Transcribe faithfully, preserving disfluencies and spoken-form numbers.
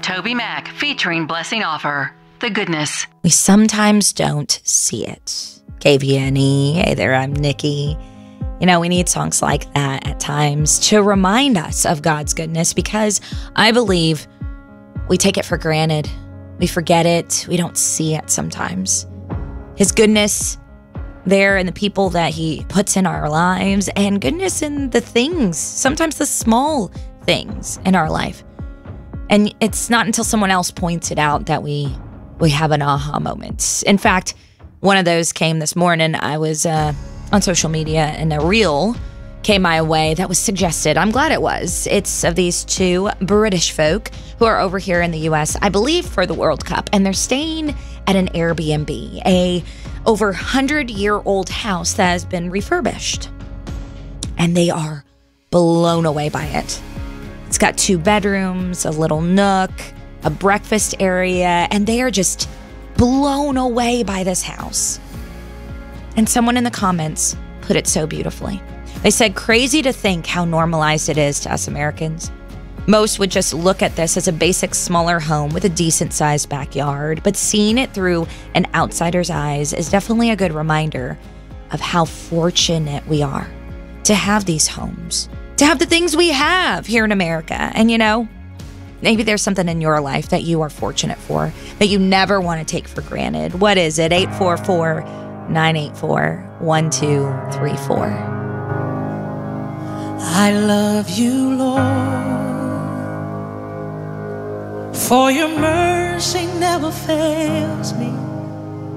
Toby Mac featuring Blessing Offer. The goodness. We sometimes don't see it. K V N E, hey there, I'm Nikki. You know, we need songs like that at times to remind us of God's goodness, because I believe we take it for granted. We forget it. We don't see it sometimes. His goodness there in the people that he puts in our lives, and goodness in the things, sometimes the small things in our life. And it's not until someone else points it out that we we have an aha moment. In fact, one of those came this morning. I was uh, on social media, and a reel came my way that was suggested. I'm glad it was. It's of these two British folk who are over here in the U S, I believe, for the World Cup, and they're staying at an Airbnb, a over one hundred year old house that has been refurbished. And they are blown away by it. It's got two bedrooms, a little nook, a breakfast area, and they are just blown away by this house. And someone in the comments put it so beautifully. They said, crazy to think how normalized it is to us Americans. Most would just look at this as a basic smaller home with a decent sized backyard, but seeing it through an outsider's eyes is definitely a good reminder of how fortunate we are to have these homes, to have the things we have here in America. And you know, maybe there's something in your life that you are fortunate for, that you never want to take for granted. What is it? eight four four, nine eight four, one two three four. I love you, Lord, for your mercy never fails me.